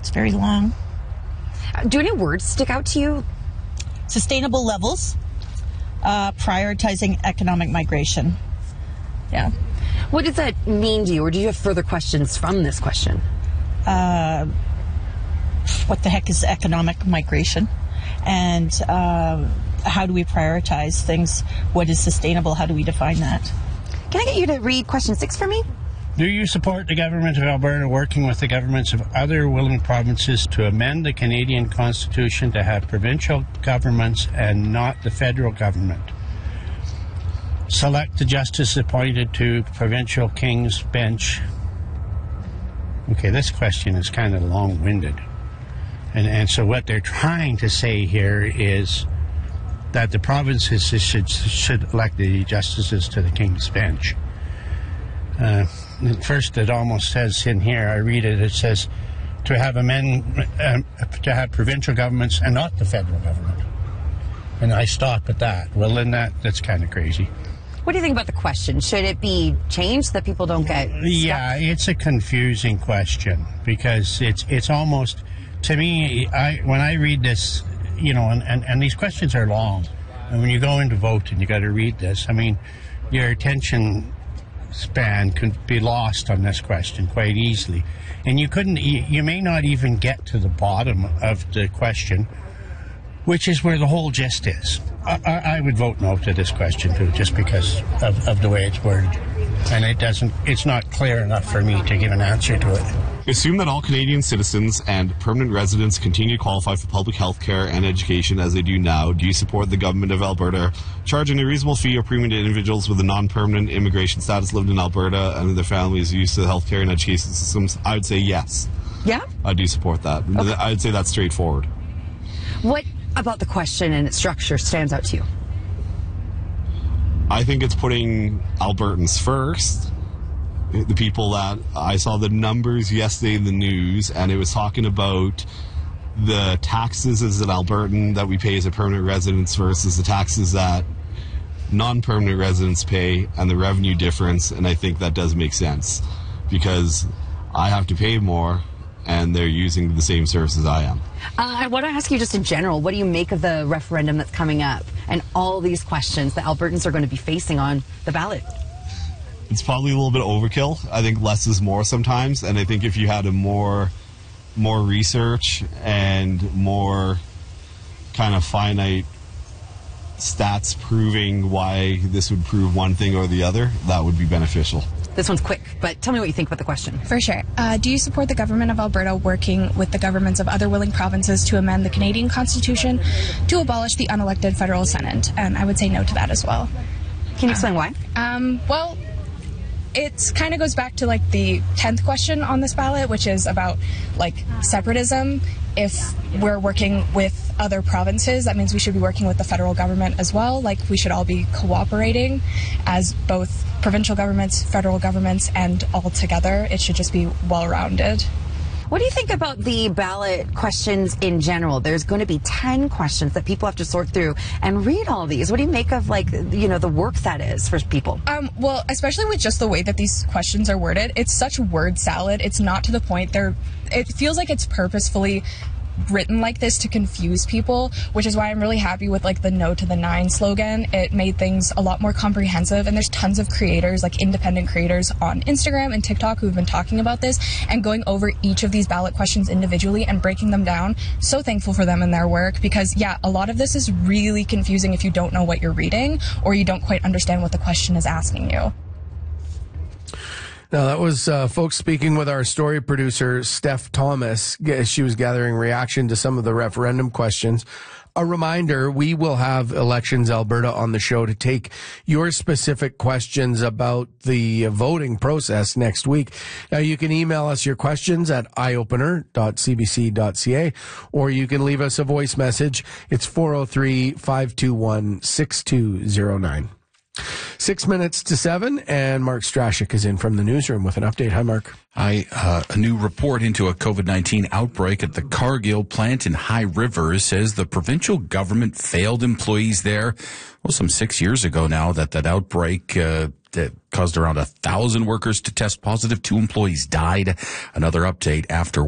It's very long. Do any words stick out to you? Sustainable levels, prioritizing economic migration. Yeah. What does that mean to you, or do you have further questions from this question? What the heck is economic migration? And how do we prioritize things? What is sustainable? How do we define that? Can I get you to read question 6 for me? Do you support the government of Alberta working with the governments of other willing provinces to amend the Canadian Constitution to have provincial governments and not the federal government? Select the justice appointed to provincial King's Bench. Okay, this question is kind of long-winded. And so what they're trying to say here is that the provinces should elect the justices to the King's Bench. First, it almost says in here, I read it, it says to have provincial governments and not the federal government. And I stop at that. Well, then that's kind of crazy. What do you think about the question? Should it be changed so that people don't get stuck? Yeah, it's a confusing question because it's almost, to me, when I read this, you know, and these questions are long, and when you go in to vote and you got to read this, I mean, your attention span could be lost on this question quite easily, and you may not even get to the bottom of the question, which is where the whole gist is. I would vote no to this question too, just because of the way it's worded, and it's not clear enough for me to give an answer to it. Assume that all Canadian citizens and permanent residents continue to qualify for public health care and education as they do now. Do you support the government of Alberta charging a reasonable fee or premium to individuals with a non-permanent immigration status lived in Alberta and their families' use of health care and education systems? I would say yes. Yeah? I do support that. Okay. I would say that's straightforward. What about the question and its structure stands out to you? I think it's putting Albertans first. The people that I saw the numbers yesterday in the news, and it was talking about the taxes as an Albertan that we pay as a permanent residents versus the taxes that non-permanent residents pay and the revenue difference. And I think that does make sense because I have to pay more and they're using the same services I am. I want to ask you just in general, what do you make of the referendum that's coming up and all these questions that Albertans are going to be facing on the ballot? It's probably a little bit overkill. I think less is more sometimes, and I think if you had a more research and more kind of finite stats proving why this would prove one thing or the other, that would be beneficial. This one's quick, but tell me what you think about the question. For sure. Do you support the government of Alberta working with the governments of other willing provinces to amend the Canadian Constitution to abolish the unelected federal Senate? And I would say no to that as well. Can you explain why? Well, it kind of goes back to like the 10th question on this ballot, which is about like separatism. If we're working with other provinces, that means we should be working with the federal government as well. Like we should all be cooperating as both provincial governments, federal governments, and all together. It should just be well-rounded. What do you think about the ballot questions in general? There's going to be 10 questions that people have to sort through and read all these. What do you make of, like, you know, the work that is for people? Well, especially with just the way that these questions are worded, it's such word salad. It's not to the point. It feels like it's purposefully written like this to confuse people, which is why I'm really happy with like the No to the 9 slogan. It made things a lot more comprehensive, and there's tons of creators, like independent creators on Instagram and TikTok who've been talking about this and going over each of these ballot questions individually and breaking them down. So thankful for them and their work because, yeah, a lot of this is really confusing if you don't know what you're reading or you don't quite understand what the question is asking you. Now, that was folks speaking with our story producer, Steph Thomas. She was gathering reaction to some of the referendum questions. A reminder, we will have Elections Alberta on the show to take your specific questions about the voting process next week. Now, you can email us your questions at eyeopener.cbc.ca, or you can leave us a voice message. It's 403-521-6209. 6 minutes to 7, and Mark Strashik is in from the newsroom with an update. Hi, Mark. Hi. A new report into a COVID-19 outbreak at the Cargill plant in High River says the provincial government failed employees there. Well, some 6 years ago now that outbreak that caused around 1,000 workers to test positive. 2 employees died. Another update after